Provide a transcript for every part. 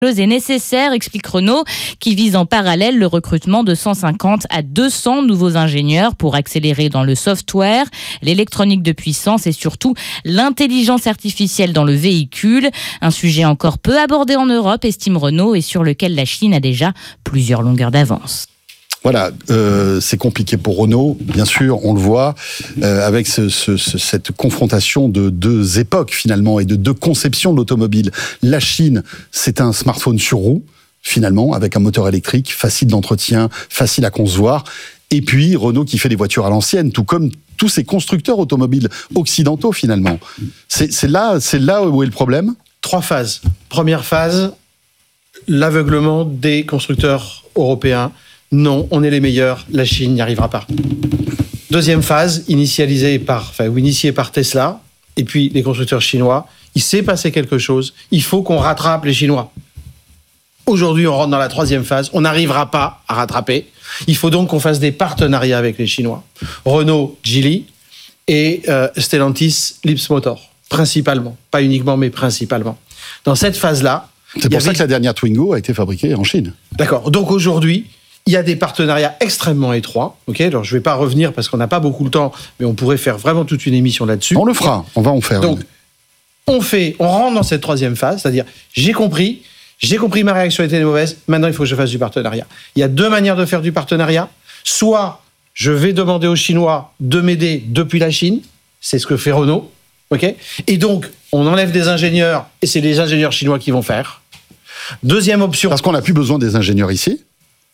est nécessaire, explique Renault, qui vise en parallèle le recrutement de 150 à 200 nouveaux ingénieurs pour accélérer dans le software, l'électronique de puissance et surtout l'intelligence artificielle dans le véhicule. Un sujet encore peu abordé en Europe, estime Renault, et sur lequel la Chine a déjà plusieurs longueurs d'avance. Voilà, c'est compliqué pour Renault, bien sûr, on le voit, avec cette confrontation de deux époques finalement et de deux conceptions de l'automobile. La Chine, c'est un smartphone sur roue, finalement, avec un moteur électrique, facile d'entretien, facile à concevoir. Et puis Renault qui fait des voitures à l'ancienne, tout comme tous ces constructeurs automobiles occidentaux finalement. C'est là où est le problème. 3 phases. Première phase, l'aveuglement des constructeurs européens. Non, on est les meilleurs, la Chine n'y arrivera pas. Deuxième phase, initiée par Tesla, et puis les constructeurs chinois, il s'est passé quelque chose, il faut qu'on rattrape les Chinois. Aujourd'hui, on rentre dans la 3e phase, on n'arrivera pas à rattraper, il faut donc qu'on fasse des partenariats avec les Chinois. Renault, Geely, et Stellantis, Leapmotor, principalement, pas uniquement, mais principalement. Dans cette phase-là... C'est pour ça que la dernière Twingo a été fabriquée en Chine. D'accord, donc aujourd'hui... il y a des partenariats extrêmement étroits. Okay, alors je ne vais pas revenir parce qu'on n'a pas beaucoup le temps, mais on pourrait faire vraiment toute une émission là-dessus. On le fera, on va en faire. Donc, on rentre dans cette 3e phase, c'est-à-dire j'ai compris, ma réaction était mauvaise, maintenant il faut que je fasse du partenariat. Il y a 2 manières de faire du partenariat. Soit je vais demander aux Chinois de m'aider depuis la Chine, c'est ce que fait Renault, okay, et donc on enlève des ingénieurs, et c'est les ingénieurs chinois qui vont faire. Deuxième option... Parce qu'on n'a plus besoin des ingénieurs ici.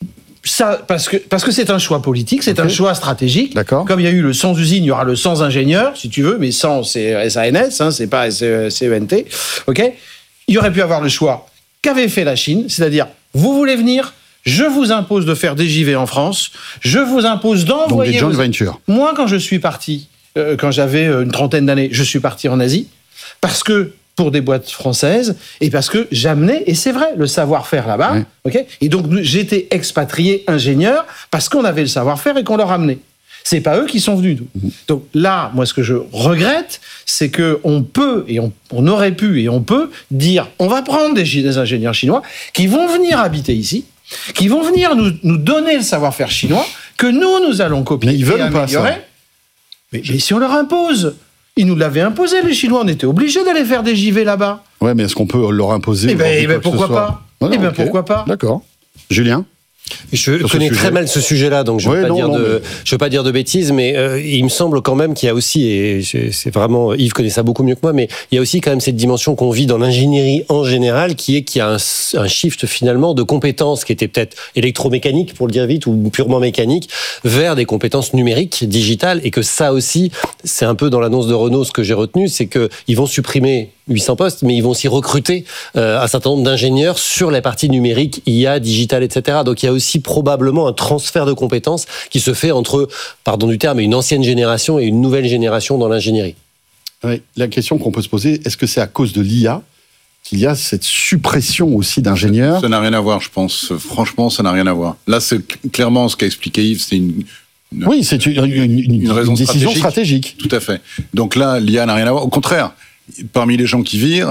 Ça, parce que c'est un choix politique, c'est un choix stratégique. D'accord. Comme il y a eu le sans usine, il y aura le sans ingénieur, si tu veux, mais sans, c'est SANS, hein, c'est pas CENT. Okay, il y aurait pu avoir le choix qu'avait fait la Chine, c'est-à-dire, vous voulez venir, je vous impose de faire des JV en France, je vous impose d'envoyer... Donc des joint ventures. Moi, quand je suis parti, quand j'avais une trentaine d'années, je suis parti en Asie, parce que pour des boîtes françaises, et parce que j'amenais, et c'est vrai, le savoir-faire là-bas, oui. Okay, et donc j'étais expatrié ingénieur, parce qu'on avait le savoir-faire et qu'on leur amenait. C'est pas eux qui sont venus. Donc là, moi, ce que je regrette, c'est qu'on peut, et on aurait pu, et on peut dire, on va prendre des ingénieurs chinois qui vont venir habiter ici, qui vont venir nous donner le savoir-faire chinois, que nous allons copier. Mais ils veulent et pas améliorer. ça. Mais si on leur impose... Ils nous l'avaient imposé, les Chinois. On était obligés d'aller faire des JV là-bas. Ouais, mais est-ce qu'on peut leur imposer pourquoi pas ? Pourquoi pas ? D'accord. Julien ? Je connais très mal ce sujet-là, donc je ne veux pas dire de bêtises, mais il me semble quand même qu'il y a aussi, et c'est vraiment, Yves connaît ça beaucoup mieux que moi, mais il y a aussi quand même cette dimension qu'on vit dans l'ingénierie en général, qui est qu'il y a un shift finalement de compétences qui étaient peut-être électromécaniques, pour le dire vite, ou purement mécaniques, vers des compétences numériques, digitales, et que ça aussi, c'est un peu dans l'annonce de Renault, ce que j'ai retenu, c'est qu'ils vont supprimer 800 postes, mais ils vont aussi recruter un certain nombre d'ingénieurs sur la partie numérique, IA, digital, etc. Donc il y a aussi probablement un transfert de compétences qui se fait entre, pardon du terme, une ancienne génération et une nouvelle génération dans l'ingénierie. Oui, la question qu'on peut se poser, est-ce que c'est à cause de l'IA qu'il y a cette suppression aussi d'ingénieurs ? Ça n'a rien à voir, je pense. Franchement, ça n'a rien à voir. Là, c'est clairement ce qu'a expliqué Yves, c'est une raison décision stratégique. Tout à fait. Donc là, l'IA n'a rien à voir. Au contraire, parmi les gens qui virent,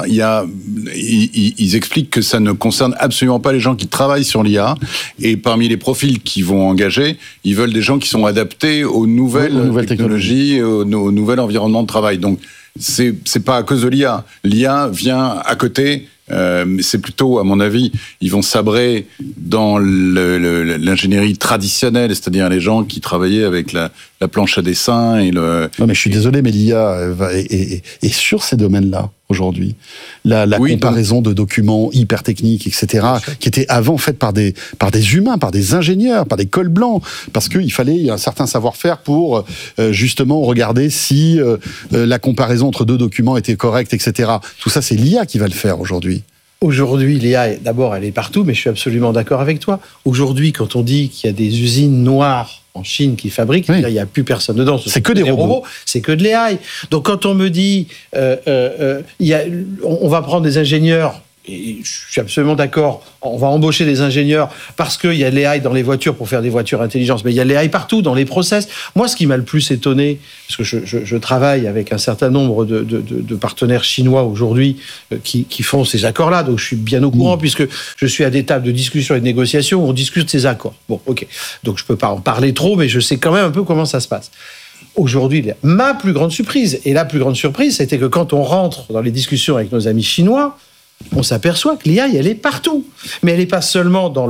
ils expliquent que ça ne concerne absolument pas les gens qui travaillent sur l'IA. Et parmi les profils qu'ils vont engager, ils veulent des gens qui sont adaptés aux nouvelles technologies, au nouvel environnement de travail. Donc, c'est pas à cause de l'IA. L'IA vient à côté. C'est plutôt, à mon avis, ils vont sabrer dans l'ingénierie traditionnelle, c'est-à-dire les gens qui travaillaient avec la planche à dessin et le... Non, mais je suis désolé, mais l'IA est sur ces domaines-là, aujourd'hui. La comparaison de documents hyper techniques, etc., qui étaient avant faites par des humains, par des ingénieurs, par des cols blancs, parce qu'il fallait un certain savoir-faire pour, justement, regarder si la comparaison entre 2 documents était correcte, etc. Tout ça, c'est l'IA qui va le faire aujourd'hui. Aujourd'hui, l'IA, d'abord, elle est partout, mais je suis absolument d'accord avec toi. Aujourd'hui, quand on dit qu'il y a des usines noires en Chine qui fabriquent, il n'y a plus personne dedans. C'est que des robots. C'est que de l'AI. Donc quand on me dit, on va prendre des ingénieurs et je suis absolument d'accord, on va embaucher des ingénieurs parce qu'il y a l'AI dans les voitures pour faire des voitures intelligentes, mais il y a l'AI partout, dans les process. Moi, ce qui m'a le plus étonné, parce que je travaille avec un certain nombre de partenaires chinois aujourd'hui qui font ces accords-là, donc je suis bien au courant, puisque je suis à des tables de discussion et de négociation où on discute ces accords. Bon, ok, donc je ne peux pas en parler trop, mais je sais quand même un peu comment ça se passe. Aujourd'hui, ma plus grande surprise, et la plus grande surprise, c'était que quand on rentre dans les discussions avec nos amis chinois, on s'aperçoit que l'IA, elle est partout. Mais elle n'est pas seulement dans